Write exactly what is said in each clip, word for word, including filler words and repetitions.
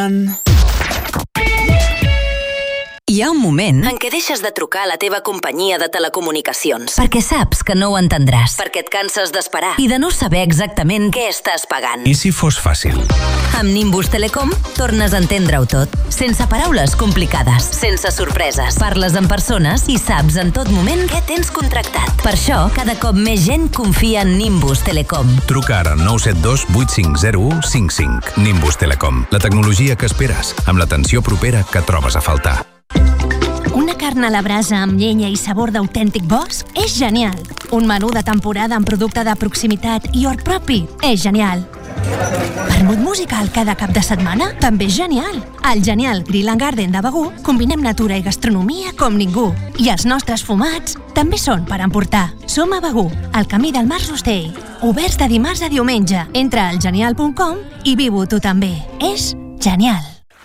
Hi ha un moment en què deixes de trucar a la teva companyia de telecomunicacions. perquè saps que no ho entendràs. Perquè et canses d'esperar. I de no saber exactament Què estàs pagant? I si fos fàcil? Amb Nimbus Telecom tornes a entendre-ho tot, sense paraules complicades. Sense sorpreses. Parles amb persones i saps en tot moment Què tens contractat? Per això, cada cop més gent confia en Nimbus Telecom. Truca ara al nou set dos vuit cinc zero u cinc cinc. Nimbus Telecom. La tecnologia que esperes, amb l'atenció propera que trobes a faltar. Una carn a la brasa amb llenya i sabor d'autèntic bosc és genial. Un menú de temporada amb producte de proximitat i hort propi és genial. Vermut musical cada cap de setmana també és genial. Al genial Grill and Garden de Begur combinem natura i gastronomia com ningú. I els nostres fumats també són per emportar. Som a Begur, al camí del Mars Rostell. Oberts de dimarts a diumenge. Entra al genial punt com i viu-ho tu també. És genial.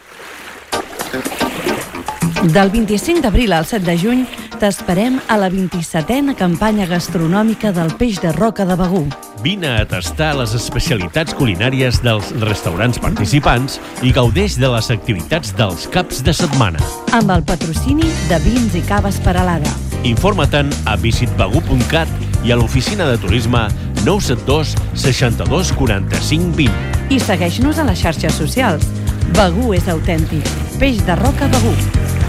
Del vint-i-cinc d'abril al set de juny t'esperem a la vint-i-setena campanya gastronòmica del peix de roca de Begur. Vine a tastar les especialitats culinàries dels restaurants participants i gaudeix de les activitats dels caps de setmana. Amb el patrocini de Vins i Caves Peralada. Informa't-en a visit begur punt cat i a l'oficina de turisme nou set dos seixanta-dos quaranta-cinc vint. I segueix-nos a les xarxes socials. Begur és autèntic. Peix de roca Begur.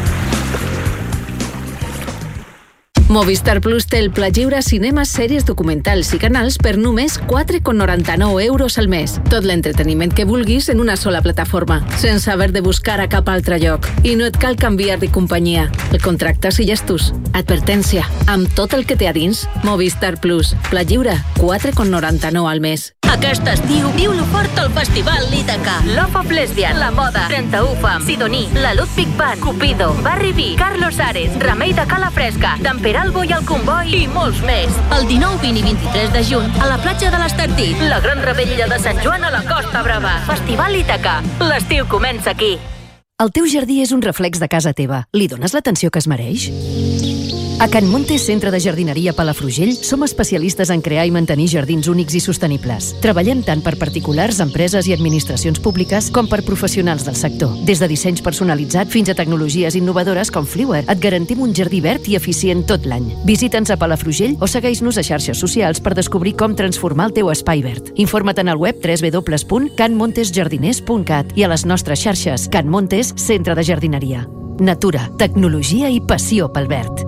Movistar Plus té el Pla Lliure, cinemes, sèries, documentals i canals per només quatre coma noranta-nou euros al mes. Tot l'entreteniment que vulguis en una sola plataforma, sense haver de buscar a cap altre lloc. I no et cal canviar de companyia. El contractes i llestos. Advertència. Amb tot el que té a dins, Movistar Plus. Pla Lliure, quatre coma noranta-nou al mes. Aquest estiu, viu-lo fort al Festival Ítaca. Love of Lesbian, La Moda, trenta-u Fam, Sidoní, La Ludwig Band, Cupido, Barry B, Carlos Ares, Remei de Cala Fresca, Temperalbo i el Comboi i molts més. El dinou, vint i vint-i-tres de juny, a la platja de l'Estartit. La gran revetlla de Sant Joan a la Costa Brava. Festival Ítaca. L'estiu comença aquí. El teu jardí és un reflex de casa teva. Li dones l'atenció que es mereix? A Can Montes, centre de jardineria Palafrugell, som especialistes en crear i mantenir jardins únics i sostenibles. Treballem tant per particulars, empreses i administracions públiques com per professionals del sector. Des de dissenys personalitzats fins a tecnologies innovadores com Fliwer, et garantim un jardí verd i eficient tot l'any. Visita'ns a Palafrugell o segueix-nos a xarxes socials per descobrir com transformar el teu espai verd. Informa't en el web w w w punt can montes jardiners punt cat i a les nostres xarxes. Can Montes, centre de jardineria. Natura, tecnologia i passió pel verd.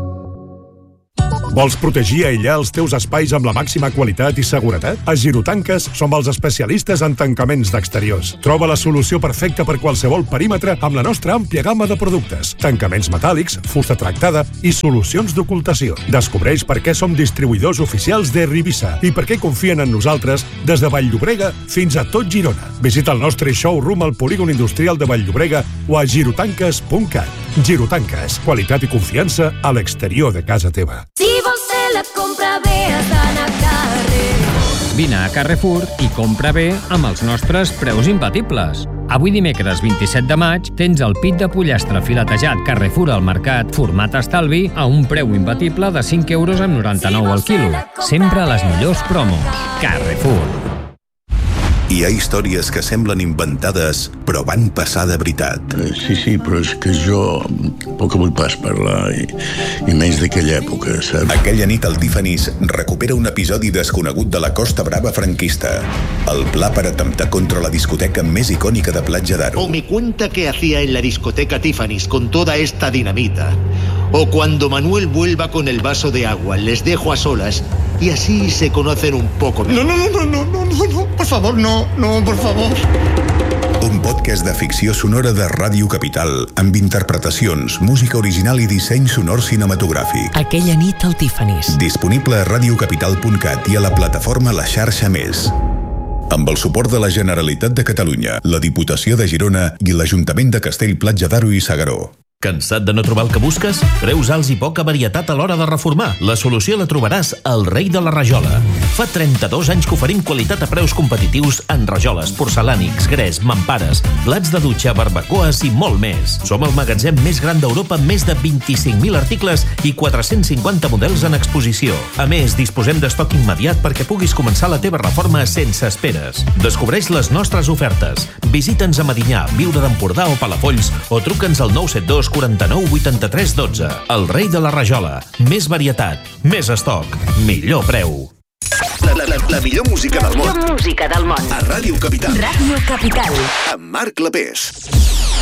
Vols protegir i aïllar els teus espais amb la màxima qualitat i seguretat? A Girotanques som els especialistes en tancaments d'exteriors. Troba la solució perfecta per qualsevol perímetre amb la nostra àmplia gamma de productes. Tancaments metàl·lics, fusta tractada i solucions d'ocultació. Descobreix per què som distribuïdors oficials de Rivisa i per què confien en nosaltres des de Vall-llobrega fins a tot Girona. Visita el nostre showroom al polígon industrial de Vall-llobrega o a girotanques punt cat. Girotanques, qualitat i confiança a l'exterior de casa teva. Si vols fer la compra bé, has d'anar a Carrefour. Vine a Carrefour i compra bé amb els nostres preus imbatibles. Avui dimecres vint-i-set de maig tens el pit de pollastre filetejat Carrefour al mercat format estalvi a un preu imbatible de cinc euros amb noranta-nou al quilo. Sempre a les millors promos. Carrefour. Hi ha històries que semblen inventades, però van passar de veritat. Sí, sí, però és que jo poc vull pas parlar, i, i menys d'aquella època, saps? Aquella nit el Tiffany's recupera un episodi desconegut de la Costa Brava franquista. El pla per atemptar contra la discoteca més icònica de Platja d'Aro. O me cuenta qué hacía en la discoteca Tiffany's con toda esta dinamita. O cuando Manuel vuelva con el vaso de agua, les dejo a solas y así se conocen un poco. No, no, no, no, no, no, no, no, por favor, no, no, por favor. Un podcast de ficció sonora de Ràdio Capital amb interpretacions, música original i disseny sonor cinematogràfic. Aquella nit al Tiffany's. Disponible a radiocapital punt cat i a la plataforma La Xarxa Més. Amb el suport de la Generalitat de Catalunya, la Diputació de Girona i l'Ajuntament de Castell-Platja d'Aro i S'Agaró. Cansat de no trobar el que busques? Preus alts i poca varietat a l'hora de reformar. La solució la trobaràs al Rei de la Rajola. Fa trenta-dos anys que oferim qualitat a preus competitius en rajoles, porcelànics, gres, mampares, plats de dutxa, barbacoes i molt més. Som el magatzem més gran d'Europa amb més de vint-i-cinc mil articles i quatre-cents cinquanta models en exposició. A més, disposem d'estoc immediat perquè puguis començar la teva reforma sense esperes. Descobreix les nostres ofertes. Visita'ns a Medinyà, Viure d'Empordà o Palafolls o truca'ns al nou set dos quaranta-nou vuitanta-tres dotze. El Rei de la Rajola. Més varietat, més estoc, millor preu. La, la, la, la millor música del món. La música del món. A Ràdio Capital. Ràdio Capital. Amb Marc Lapés.